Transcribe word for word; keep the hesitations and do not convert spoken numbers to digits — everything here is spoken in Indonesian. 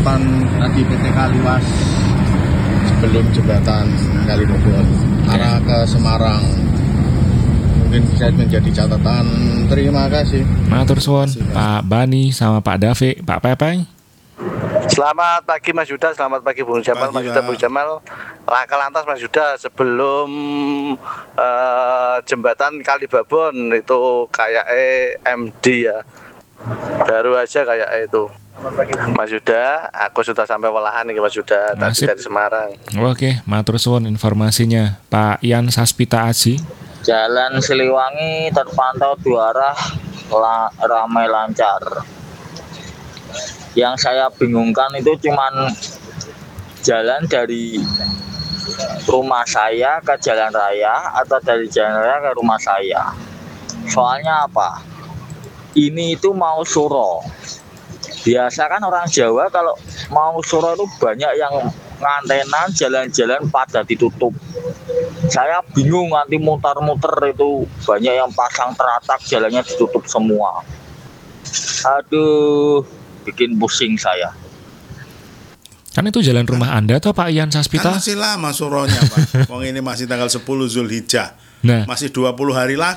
catatan tadi P T Kaliwas sebelum jembatan Kalibobon arah ke Semarang. Mungkin bisa menjadi catatan. Terima kasih. Matur suwun Pak Bani sama Pak Davi, Pak Pepeng. Selamat pagi Mas Yuda, selamat pagi Bung Jamal, Pagi, Mas Yuda, Pak. Bung Jamal. Laka lantas Mas Yuda, sebelum uh, jembatan Kalibabon itu kayak M D ya, baru aja kayak itu. Mas Yuda, aku sudah sampai Walahan nih Mas Yuda, tadi Nasib. dari Semarang. Oke, matur suwun informasinya Pak Ian Saspita Aji. Jalan Siliwangi terpantau dua arah la- ramai lancar. Yang saya bingungkan itu cuman jalan dari rumah saya ke jalan raya atau dari jalan raya ke rumah saya. Soalnya apa? Ini itu mau suro. Biasa kan orang Jawa kalau mau suro itu banyak yang ngantenan, jalan-jalan pada ditutup. Saya bingung nanti muter-muter itu banyak yang pasang teratak, jalannya ditutup semua. Aduh, bikin pusing saya. Kan itu jalan rumah Anda toh Pak Ian Kan Saspita? masih lama suronya Pak. Wong ini masih tanggal sepuluh Zulhijjah. Nah, Masih dua puluh hari lagi.